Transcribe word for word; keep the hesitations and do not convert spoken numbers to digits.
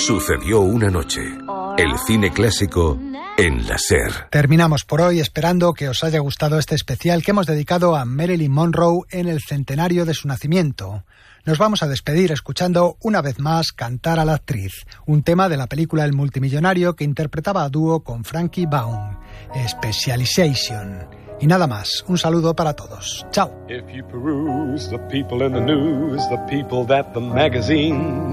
Sucedió una noche. El cine clásico en la SER. Terminamos por hoy esperando que os haya gustado este especial que hemos dedicado a Marilyn Monroe en el centenario de su nacimiento. Nos vamos a despedir escuchando una vez más cantar a la actriz, un tema de la película El multimillonario que interpretaba a dúo con Frankie Baum, Specialization. Y nada más, un saludo para todos. Chao. If you peruse the people in the news, the people that the magazine